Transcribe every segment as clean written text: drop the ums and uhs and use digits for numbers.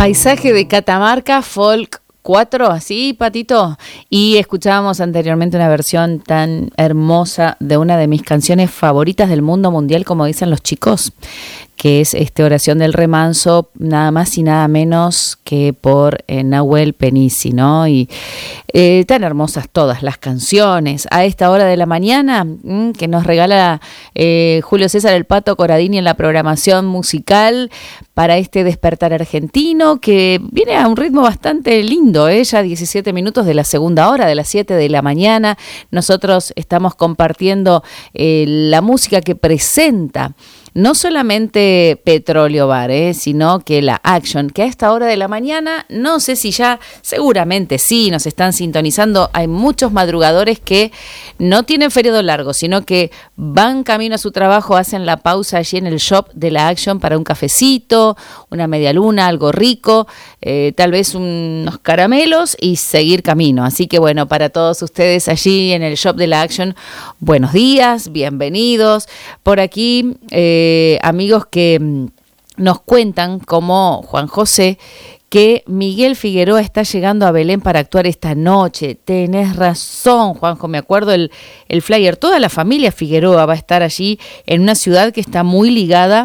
Paisaje de Catamarca, Folk 4, así, Patito. Y escuchábamos anteriormente una versión tan hermosa de una de mis canciones favoritas del mundo mundial, como dicen los chicos, que es Oración del Remanso, nada más y nada menos que por Nahuel Penisi, ¿no? Y tan hermosas todas las canciones. A esta hora de la mañana, que nos regala Julio César el Pato Corradini en la programación musical para este despertar argentino, que viene a un ritmo bastante lindo, ya 17 minutos de la segunda hora, de las 7 de la mañana. Nosotros estamos compartiendo la música que presenta no solamente Petróleo Bar, sino que la Action, que a esta hora de la mañana, no sé si ya, seguramente sí, nos están sintonizando. Hay muchos madrugadores que no tienen feriado largo, sino que van camino a su trabajo, hacen la pausa allí en el shop de la Action para un cafecito, una media luna, algo rico, tal vez unos caramelos y seguir camino. Así que bueno, para todos ustedes allí en el shop de la Action, buenos días, bienvenidos. Por aquí, amigos que nos cuentan, como Juan José, que Miguel Figueroa está llegando a Belén para actuar esta noche. Tenés razón, Juanjo, me acuerdo el flyer. Toda la familia Figueroa va a estar allí en una ciudad que está muy ligada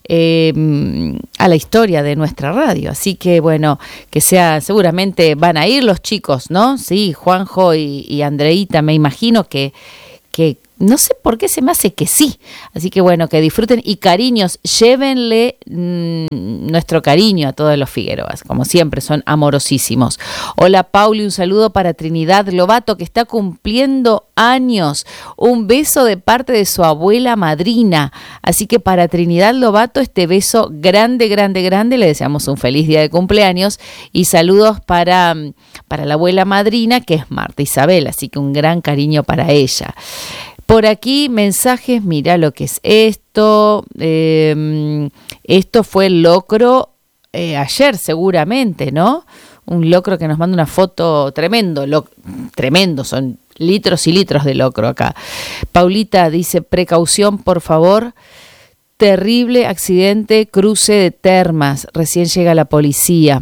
a la historia de nuestra radio. Así que bueno, que sea, seguramente van a ir los chicos, ¿no? Sí, Juanjo y Andreita, me imagino que no sé por qué se me hace que sí. Así que bueno, que disfruten y cariños, llévenle nuestro cariño a todos los Figueroas, como siempre, son amorosísimos. Hola Pauli, un saludo para Trinidad Lobato, que está cumpliendo años. Un beso de parte de su abuela madrina. Así que para Trinidad Lobato, este beso grande, grande, grande. Le deseamos un feliz día de cumpleaños y saludos para la abuela madrina, que es Marta Isabel. Así que un gran cariño para ella. Por aquí mensajes, mira lo que es esto. Esto fue el locro ayer seguramente, ¿no? Un locro que nos manda una foto tremendo, tremendo, son litros y litros de locro acá. Paulita dice, precaución por favor, terrible accidente, cruce de Termas, recién llega la policía.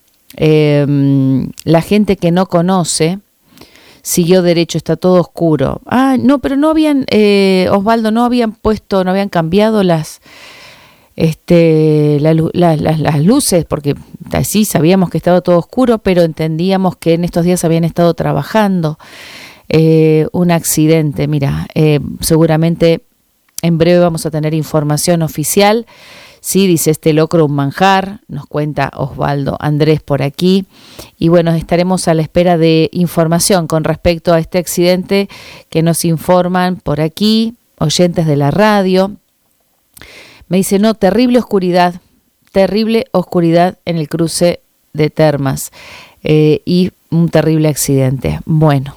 La gente que no conoce siguió derecho, está todo oscuro. Ah, no, pero no habían, Osvaldo, no habían cambiado las luces, porque sí sabíamos que estaba todo oscuro, pero entendíamos que en estos días habían estado trabajando. Un accidente, mira, seguramente en breve vamos a tener información oficial. Sí, dice este locro un manjar, nos cuenta Osvaldo Andrés por aquí. Y bueno, estaremos a la espera de información con respecto a este accidente que nos informan por aquí, oyentes de la radio. Me dice, no, terrible oscuridad en el cruce de Termas. Y un terrible accidente. Bueno.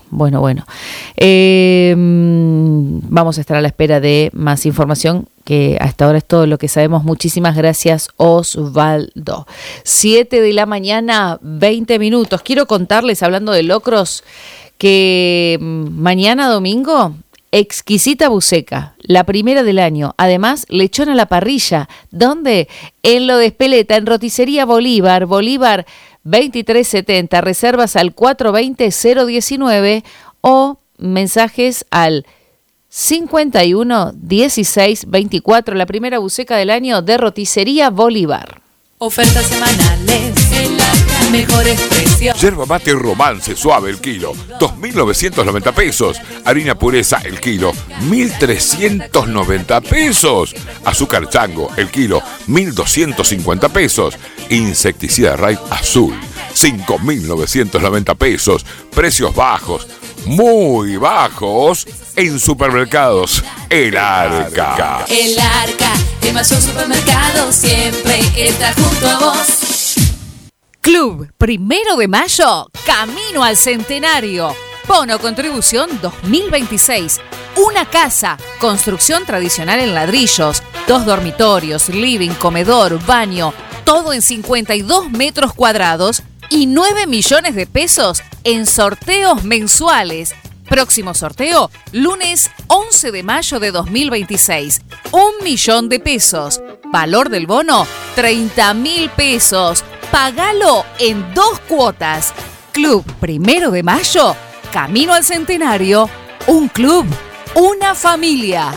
Vamos a estar a la espera de más información, que hasta ahora es todo lo que sabemos. Muchísimas gracias, Osvaldo. 7 de la mañana, 20 minutos. Quiero contarles, hablando de locros, que mañana domingo, exquisita buceca, la primera del año. Además, lechón a la parrilla. ¿Dónde? En Lo de Espeleta, en Roticería Bolívar. 2370, reservas al 420-019 o mensajes al 51-16-24, la primera buceca del año de Roticería Bolívar. Ofertas semanales, mejores precios. Yerba mate Romance suave el kilo, 2.990 pesos. Harina pureza el kilo, 1.390 pesos. Azúcar chango el kilo, 1.250 pesos. Insecticida Raid azul, 5.990 pesos. Precios bajos, muy bajos, en Supermercados El Arca. El Arca, el mayor supermercado, siempre está junto a vos. Club 1 de Mayo, camino al centenario. Bono contribución 2026. Una casa, construcción tradicional en ladrillos, 2 dormitorios, living, comedor, baño, todo en 52 metros cuadrados y 9 millones de pesos en sorteos mensuales. Próximo sorteo, lunes 11 de mayo de 2026. 1 millón de pesos. Valor del bono, 30.000 pesos. Pagalo en 2 cuotas. Club 1 de Mayo, camino al centenario. Un club, una familia.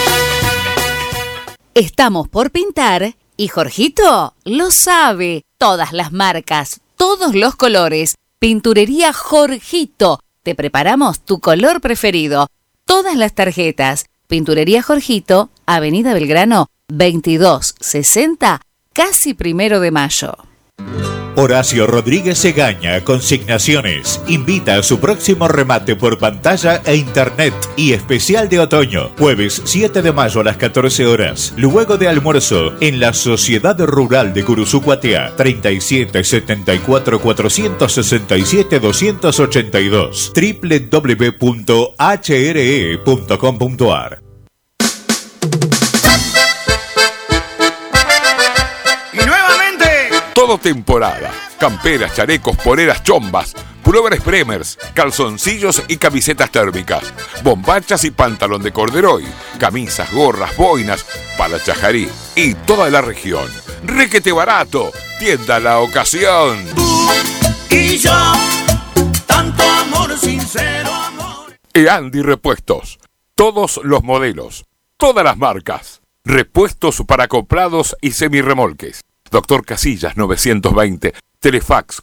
Estamos por pintar y Jorgito lo sabe. Todas las marcas, todos los colores. Pinturería Jorgito. Te preparamos tu color preferido. Todas las tarjetas. Pinturería Jorgito, Avenida Belgrano, 2260, casi 1 de Mayo. Horacio Rodríguez Egaña, Consignaciones, invita a su próximo remate por pantalla e internet y especial de otoño, jueves 7 de mayo a las 14 horas, luego de almuerzo, en la Sociedad Rural de Curuzucuatea, 3774 467 282, www.hre.com.ar. Todo temporada. Camperas, chalecos, poleras, chombas, pullovers Bremers, calzoncillos y camisetas térmicas, bombachas y pantalón de corderoy, camisas, gorras, boinas para Chajarí y toda la región. Requete barato, tienda La Ocasión. Tú y yo, tanto amor, sincero amor. Eandi Repuestos, todos los modelos, todas las marcas, repuestos para comprados y semirremolques. Doctor Casillas 920, Telefax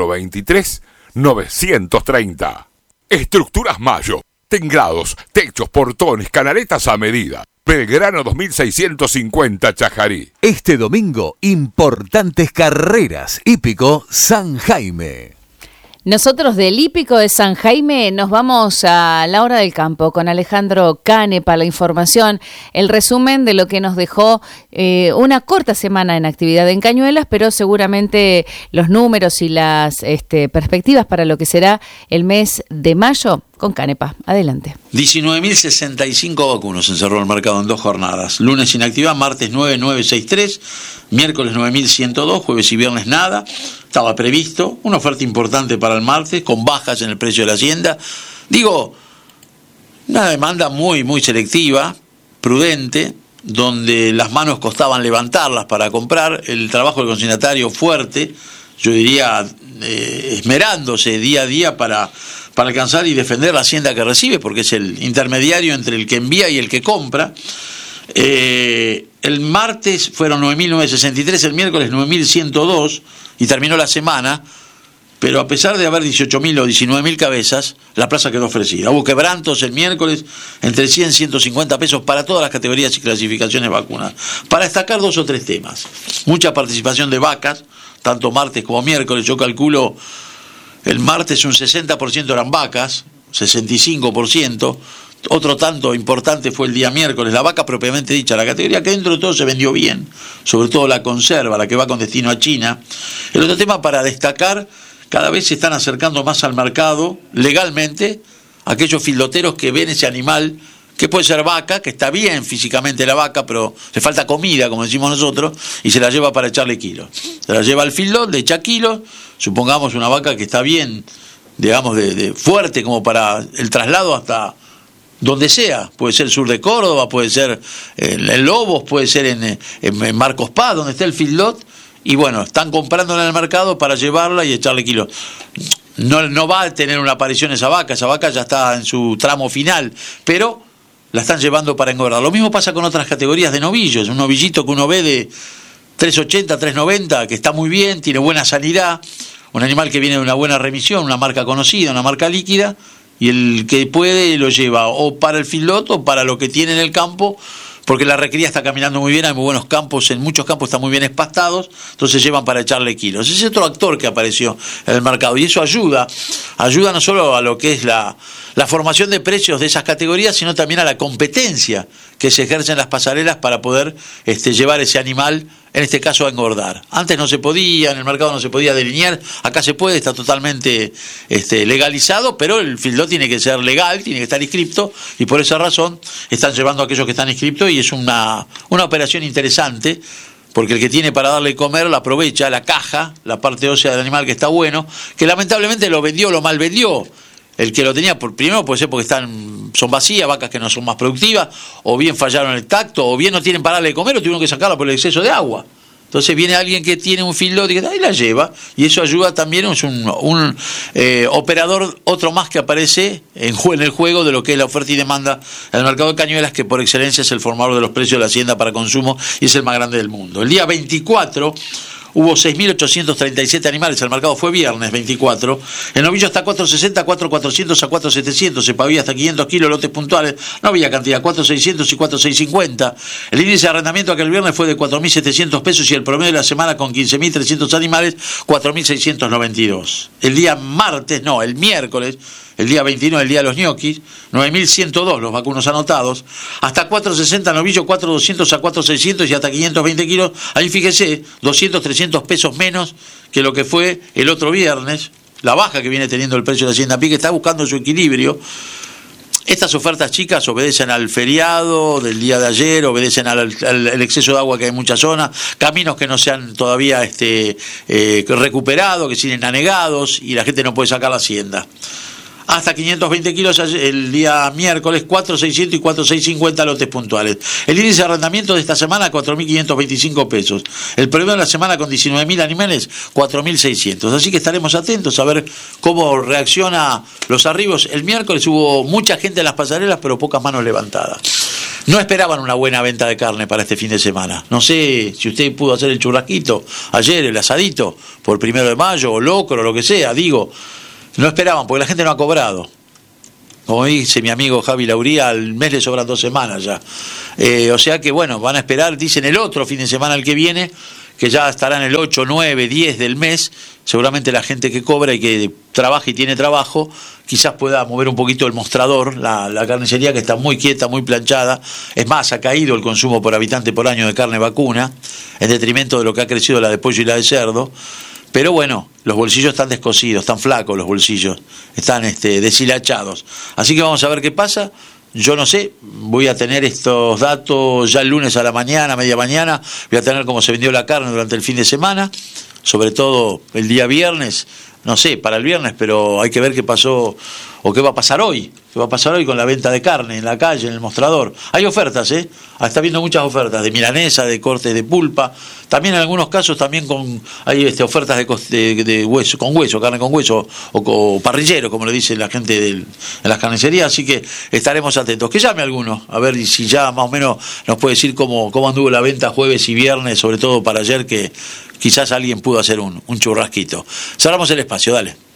423-930. Estructuras Mayo, tingrados, techos, portones, canaletas a medida. Belgrano 2650 Chajarí. Este domingo, importantes carreras. Hípico San Jaime. Nosotros del Hípico de San Jaime nos vamos a la hora del campo con Alejandro Canepa, la información, el resumen de lo que nos dejó una corta semana en actividad en Cañuelas, pero seguramente los números y las perspectivas para lo que será el mes de mayo con Canepa. Adelante. 19.065 vacunos encerró el mercado en 2 jornadas. Lunes inactividad, martes 9.963, miércoles 9.102, jueves y viernes nada. Estaba previsto una oferta importante para el martes, con bajas en el precio de la hacienda. Digo, una demanda muy, muy selectiva, prudente, donde las manos costaban levantarlas para comprar, el trabajo del consignatario fuerte, yo diría esmerándose día a día para alcanzar y defender la hacienda que recibe, porque es el intermediario entre el que envía y el que compra. El martes fueron 9.963, el miércoles 9.102 y terminó la semana, pero a pesar de haber 18.000 o 19.000 cabezas, la plaza quedó ofrecida. Hubo quebrantos el miércoles entre 100 y 150 pesos para todas las categorías y clasificaciones vacunas. Para destacar 2 o 3 temas. Mucha participación de vacas, tanto martes como miércoles. Yo calculo el martes un 60% eran vacas, 65%. Otro tanto importante fue el día miércoles, la vaca propiamente dicha, la categoría que dentro de todo se vendió bien, sobre todo la conserva, la que va con destino a China. El otro tema para destacar, cada vez se están acercando más al mercado legalmente aquellos filoteros que ven ese animal, que puede ser vaca, que está bien físicamente la vaca, pero le falta comida, como decimos nosotros, y se la lleva para echarle kilos. Se la lleva al filón, le echa kilos, supongamos una vaca que está bien, digamos, de fuerte como para el traslado hasta donde sea, puede ser el sur de Córdoba, puede ser en Lobos, puede ser en Marcos Paz, donde está el feedlot, y bueno, están comprándola en el mercado para llevarla y echarle kilos. No va a tener una aparición esa vaca ya está en su tramo final, pero la están llevando para engordar. Lo mismo pasa con otras categorías de novillos, un novillito que uno ve de 380, 390, que está muy bien, tiene buena sanidad, un animal que viene de una buena remisión, una marca conocida, una marca líquida, y el que puede lo lleva o para el feedlot o para lo que tiene en el campo, porque la recría está caminando muy bien, hay muy buenos campos, en muchos campos están muy bien espastados, entonces llevan para echarle kilos. Ese es otro actor que apareció en el mercado, y eso ayuda no solo a lo que es la formación de precios de esas categorías, sino también a la competencia que se ejerce en las pasarelas para poder llevar ese animal, en este caso a engordar. Antes no se podía, en el mercado no se podía delinear, acá se puede, está totalmente legalizado, pero el feedlot tiene que ser legal, tiene que estar inscripto, y por esa razón están llevando a aquellos que están inscriptos, y es una operación interesante, porque el que tiene para darle comer la aprovecha, la caja, la parte ósea del animal que está bueno, que lamentablemente lo vendió, lo mal vendió. El que lo tenía, primero puede ser porque son vacías, vacas que no son más productivas, o bien fallaron el tacto, o bien no tienen para darle de comer, o tuvieron que sacarla por el exceso de agua. Entonces viene alguien que tiene un feedlot y ahí la lleva, y eso ayuda también, es un operador, otro más que aparece en el juego de lo que es la oferta y demanda en el mercado de cañuelas, que por excelencia es el formador de los precios de la hacienda para consumo y es el más grande del mundo. El día 24 hubo 6.837 animales, el mercado fue viernes 24, el novillo está a 4.60, 4.400 a 4.700, se pagó hasta 500 kilos lotes puntuales, no había cantidad, 4.600 y 4.650, el índice de arrendamiento aquel viernes fue de 4.700 pesos y el promedio de la semana con 15.300 animales, 4.692. El día el miércoles, el día 21, el día de los ñoquis, 9.102 los vacunos anotados, hasta 4.60 novillo, 4.200 a 4.600 y hasta 520 kilos, ahí fíjese, 200, 300 pesos menos que lo que fue el otro viernes, la baja que viene teniendo el precio de la Hacienda Pique, está buscando su equilibrio. Estas ofertas chicas obedecen al feriado del día de ayer, obedecen al exceso de agua que hay en muchas zonas, caminos que no se han todavía recuperado, que siguen anegados y la gente no puede sacar la hacienda. Hasta 520 kilos el día miércoles, 4.600 y 4.650 lotes puntuales. El índice de arrendamiento de esta semana, 4.525 pesos. El promedio de la semana con 19.000 animales, 4.600. Así que estaremos atentos a ver cómo reacciona los arribos. El miércoles hubo mucha gente en las pasarelas, pero pocas manos levantadas. No esperaban una buena venta de carne para este fin de semana. No sé si usted pudo hacer el churrasquito ayer, el asadito, por 1 de mayo, o locro, o lo que sea, digo. No esperaban, porque la gente no ha cobrado. Como dice mi amigo Javi Lauría, al mes le sobran 2 semanas ya. O sea que, bueno, van a esperar, dicen el otro fin de semana, el que viene, que ya estará en el 8, 9, 10 del mes. Seguramente la gente que cobra y que trabaja y tiene trabajo, quizás pueda mover un poquito el mostrador, la carnicería que está muy quieta, muy planchada. Es más, ha caído el consumo por habitante por año de carne vacuna, en detrimento de lo que ha crecido la de pollo y la de cerdo. Pero bueno, los bolsillos están descosidos, están flacos los bolsillos, están deshilachados. Así que vamos a ver qué pasa. Yo no sé, voy a tener estos datos ya el lunes a la mañana, media mañana, voy a tener cómo se vendió la carne durante el fin de semana, sobre todo el día viernes, no sé, para el viernes, pero hay que ver qué pasó o qué va a pasar hoy. ¿Qué va a pasar hoy con la venta de carne en la calle, en el mostrador? Hay ofertas, está viendo muchas ofertas de milanesa, de cortes de pulpa, también en algunos casos también hay ofertas de hueso, con hueso, carne con hueso, o parrillero, como le dice la gente en las carnicerías, así que estaremos atentos. Que llame alguno, a ver si ya más o menos nos puede decir cómo anduvo la venta jueves y viernes, sobre todo para ayer, que quizás alguien pudo hacer un churrasquito. Cerramos el espacio, dale.